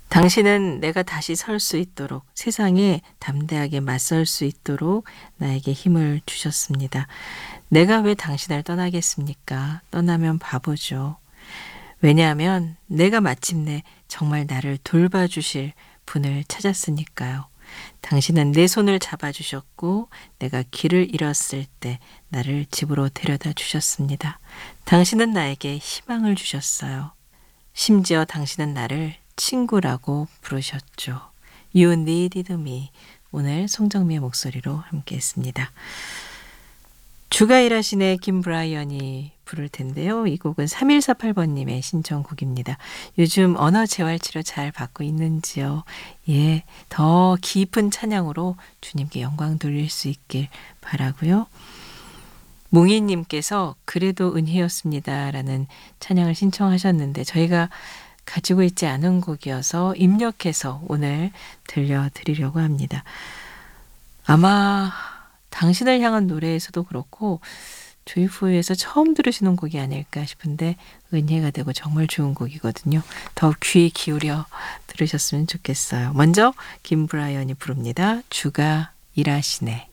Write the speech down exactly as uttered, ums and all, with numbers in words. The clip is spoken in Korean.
당신은 내가 다시 설 수 있도록, 세상에 담대하게 맞설 수 있도록 나에게 힘을 주셨습니다. 내가 왜 당신을 떠나겠습니까? 떠나면 바보죠. 왜냐하면 내가 마침내 정말 나를 돌봐주실 분을 찾았으니까요. 당신은 내 손을 잡아주셨고 내가 길을 잃었을 때 나를 집으로 데려다 주셨습니다. 당신은 나에게 희망을 주셨어요. 심지어 당신은 나를 친구라고 부르셨죠. You needed me. 오늘 송정미의 목소리로 함께 했습니다. 주가 일하신의 김브라이언이 부를 텐데요. 이 곡은 삼일사팔 번님의 신청곡입니다. 요즘 언어 재활치료 잘 받고 있는지요? 예, 더 깊은 찬양으로 주님께 영광 돌릴 수 있길 바라고요. 몽희님께서 그래도 은혜였습니다 라는 찬양을 신청하셨는데 저희가 가지고 있지 않은 곡이어서 입력해서 오늘 들려드리려고 합니다. 아마 당신을 향한 노래에서도 그렇고 조이포유에서 처음 들으시는 곡이 아닐까 싶은데 은혜가 되고 정말 좋은 곡이거든요. 더욱 귀 기울여 들으셨으면 좋겠어요. 먼저 김브라이언이 부릅니다. 주가 일하시네.